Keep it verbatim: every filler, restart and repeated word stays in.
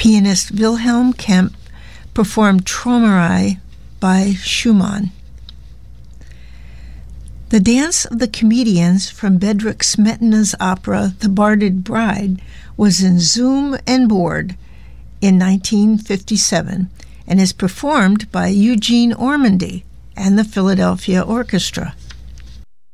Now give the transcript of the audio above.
Pianist Wilhelm Kemp performed Traumerei by Schumann. The Dance of the Comedians from Bedřich Smetana's opera The Barded Bride was in Zoom and Board in nineteen fifty-seven and is performed by Eugene Ormandy and the Philadelphia Orchestra.